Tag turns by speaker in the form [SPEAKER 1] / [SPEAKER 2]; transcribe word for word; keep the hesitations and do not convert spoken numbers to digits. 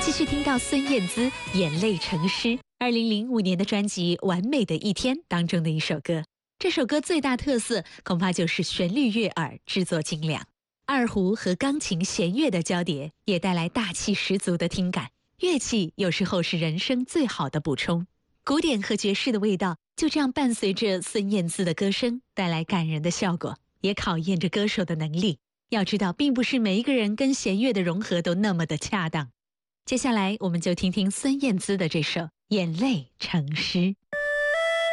[SPEAKER 1] 继续听到孙燕姿眼泪成诗，二零零五年的专辑《完美的一天》当中的一首歌。这首歌最大特色恐怕就是旋律悦耳，制作精良，二胡和钢琴弦乐的交叠也带来大气十足的听感。乐器有时候是人生最好的补充，古典和爵士的味道就这样伴随着孙燕姿的歌声带来感人的效果，也考验着歌手的能力。要知道，并不是每一个人跟弦乐的融合都那么的恰当。接下来我们就听听孙燕姿的这首《眼泪成诗》。